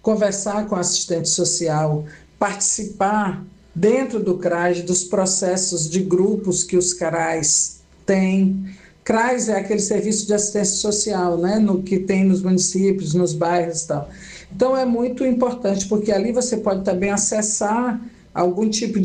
conversar com a assistente social, participar dentro do CRAS dos processos de grupos que os CRAs têm. CRAS é aquele serviço de assistência social, né, no que tem nos municípios, nos bairros e tal. Então é muito importante, porque ali você pode também acessar algum tipo de